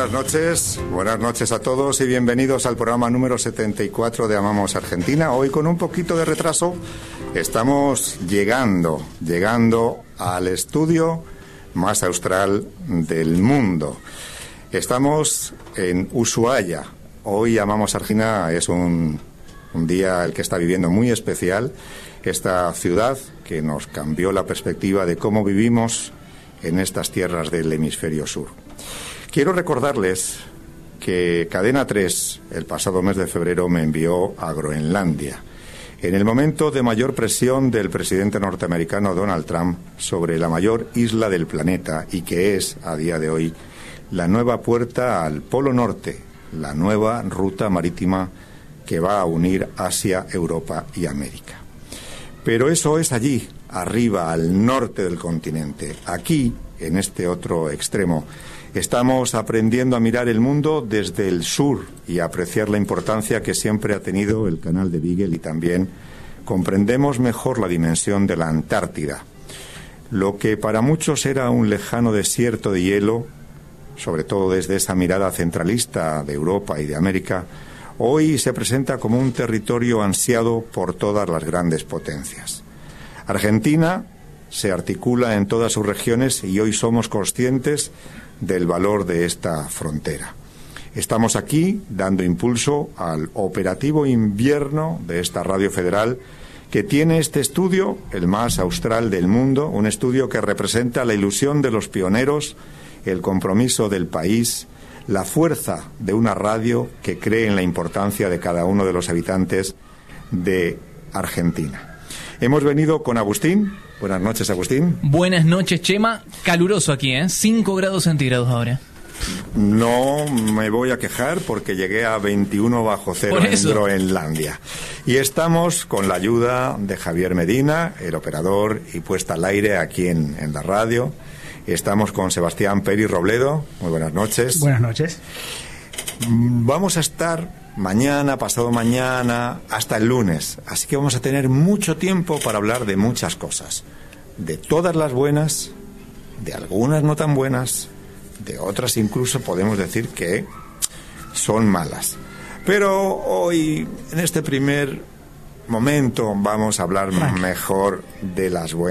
buenas noches a todos y bienvenidos al programa número 74 de Amamos Argentina. Hoy con un poquito de retraso estamos llegando al estudio más austral del mundo. Estamos en Ushuaia. Hoy Amamos Argentina es un día el que está viviendo muy especial. Esta ciudad que nos cambió la perspectiva de cómo vivimos en estas tierras del hemisferio sur. Quiero recordarles que Cadena 3 el pasado mes de febrero me envió a Groenlandia, en el momento de mayor presión del presidente norteamericano Donald Trump sobre la mayor isla del planeta y que es, a día de hoy, la nueva puerta al Polo Norte, la nueva ruta marítima que va a unir Asia, Europa y América. Pero eso es allí, arriba, al norte del continente. Aquí, en este otro extremo, estamos aprendiendo a mirar el mundo desde el sur y a apreciar la importancia que siempre ha tenido el canal de Beagle y también comprendemos mejor la dimensión de la Antártida. Lo que para muchos era un lejano desierto de hielo, sobre todo desde esa mirada centralista de Europa y de América, hoy se presenta como un territorio ansiado por todas las grandes potencias. Argentina se articula en todas sus regiones y hoy somos conscientes del valor de esta frontera. Estamos aquí dando impulso al operativo invierno de esta Radio Federal que tiene este estudio, el más austral del mundo, un estudio que representa la ilusión de los pioneros, el compromiso del país, la fuerza de una radio que cree en la importancia de cada uno de los habitantes de Argentina. Hemos venido con Agustín. Buenas noches, Agustín. Buenas noches, Chema. Caluroso aquí, 5 grados centígrados ahora. No me voy a quejar porque llegué a 21 bajo cero en Groenlandia. Y estamos con la ayuda de Javier Medina, el operador y puesta al aire aquí en la radio. Estamos con Sebastián Peri Robledo. Muy buenas noches. Buenas noches. Vamos a estar mañana, pasado mañana, hasta el lunes. Así que vamos a tener mucho tiempo para hablar de muchas cosas. De todas las buenas, de algunas no tan buenas, de otras incluso podemos decir que son malas. Pero hoy, en este primer momento, vamos a hablar mejor de las buenas.